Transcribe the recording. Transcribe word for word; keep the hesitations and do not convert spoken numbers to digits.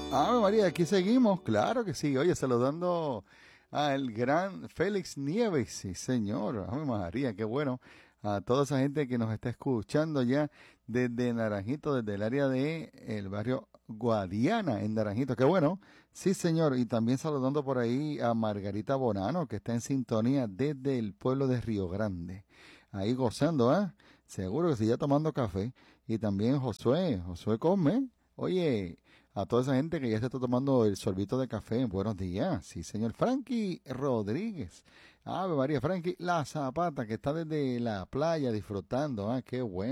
Ave María, aquí seguimos, claro que sí. Oye, saludando al gran Félix Nieves, sí señor. Ave María, qué bueno. A toda esa gente que nos está escuchando ya desde Naranjito, desde el área de el barrio Guadiana en Naranjito, qué bueno. Sí señor, y también saludando por ahí a Margarita Bonano, que está en sintonía desde el pueblo de Río Grande. Ahí gozando, ¿ah? ¿eh? Seguro que sigue tomando café. Y también Josué, Josué come. Oye, a toda esa gente que ya se está tomando el sorbito de café, buenos días. Sí, señor Frankie Rodríguez. Ave María, Frankie La Zapata, que está desde la playa disfrutando. Ah, qué bueno.